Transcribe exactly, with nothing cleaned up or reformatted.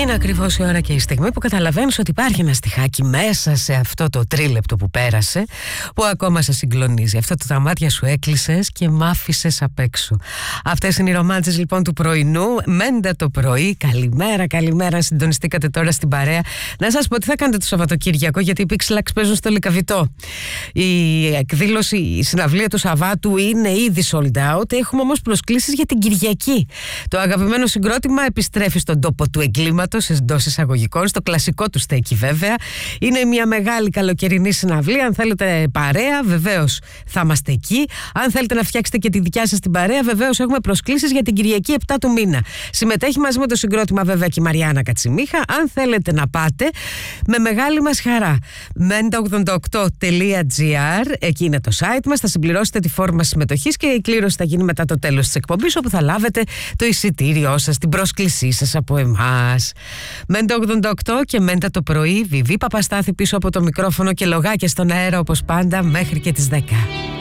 Και είναι ακριβώς η ώρα και η στιγμή που καταλαβαίνεις ότι υπάρχει ένα στιχάκι μέσα σε αυτό το τρίλεπτο που πέρασε, που ακόμα σε συγκλονίζει. Αυτό το τα μάτια σου έκλεισες και μ' άφησες απ' έξω. Αυτές είναι οι ρομάντσες λοιπόν του πρωινού. Μέντα το πρωί. Καλημέρα, καλημέρα. Συντονιστήκατε τώρα στην παρέα. Να σας πω τι θα κάνετε το Σαββατοκύριακο, γιατί οι Pixelax παίζουν στο Λυκαβητό. Η εκδήλωση, η συναυλία του Σαββάτου είναι ήδη sold out. Έχουμε όμως προσκλήσεις για την Κυριακή. Το αγαπημένο συγκρότημα επιστρέφει στον τόπο του εγκλήματος, εντός εισαγωγικών, στο κλασικό του στέκι βέβαια. Είναι μια μεγάλη καλοκαιρινή συναυλία. Αν θέλετε παρέα, βεβαίως θα είμαστε εκεί. Αν θέλετε να φτιάξετε και τη δικιά σας την παρέα, βεβαίως έχουμε προσκλήσεις για την Κυριακή επτά του μήνα. Συμμετέχει μαζί με το συγκρότημα βέβαια και η Μαριάννα Κατσιμίχα. Αν θέλετε να πάτε, με μεγάλη μας χαρά. μέντα ογδόντα οκτώ τελεία τζι άρ, εκεί είναι το site μας. Θα συμπληρώσετε τη φόρμα συμμετοχής και η κλήρωση θα γίνει μετά το τέλος της εκπομπής, όπου θα λάβετε το εισιτήριό σας, την πρόσκλησή σας από εμάς. μέντα ογδόντα οκτώ και μέντα το πρωί. Βιβί Παπαστάθη πίσω από το μικρόφωνο και λογάκια στον αέρα όπως πάντα μέχρι και τις δέκα.